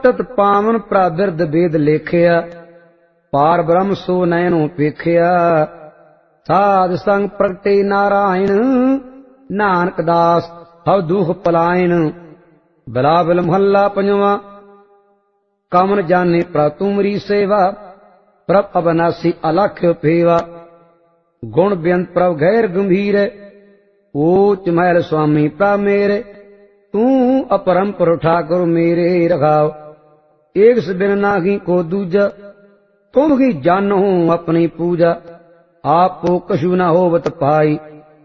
ਤਤ ਪਾਵਨ ਪ੍ਰਾਦਿਰਦ ਵੇਦ ਲੇਖਿਆ, ਪਾਰ ਬ੍ਰਹਮ ਸੋ ਨੈਣੋ ਵੇਖਿਆ। ਸਾਧ ਸੰਗ ਪ੍ਰਗਟੇ ਨਾਰਾਇਣ, ਨਾਨਕ ਦਾਸ ਹਉ ਦੁਖ ਪਲਾਇਣ। ਬਿਲਾਵਲ ਮਹੱਲਾ ਪੰਜਵਾਂ। ਕਮਨ ਜਾਣੇ ਪ੍ਰਭ ਤੁਮਰੀ ਸੇਵਾ, ਪ੍ਰਭ ਅਬਨਾਸੀ ਅਲਖ ਫੇਵਾ। ਗੁਣ ਬੇਅੰਤ ਪ੍ਰਭ ਗੈਰ ਗੰਭੀਰ, ਊਚ ਮਹਿਲ ਸੁਆਮੀ ਪ੍ਰਭ ਮੇਰੇ। ਤੂੰ ਅਪਰੰਪਰ ਠਾकुर ਮੇਰੇ ਰਖਾਓ, ਏਕ ਬਿਨ ਨਾਹੀ ਕੋ ਦੂਜਾ। ਤੁਮ ਹੀ ਜਾਨੋ ਆਪਣੀ ਪੂਜਾ, ਆਪੋ ਕਛੂ ਨ ਹੋਵਤ ਪਾਈ।